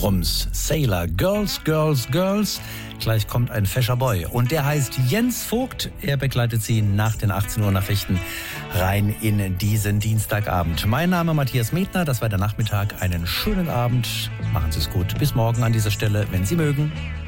Rums. Sailor, Girls, Girls, Girls. Gleich kommt ein fescher Boy. Und der heißt Jens Vogt. Er begleitet Sie nach den 18 Uhr Nachrichten rein in diesen Dienstagabend. Mein Name Matthias Medner. Das war der Nachmittag. Einen schönen Abend. Machen Sie es gut. Bis morgen an dieser Stelle, wenn Sie mögen.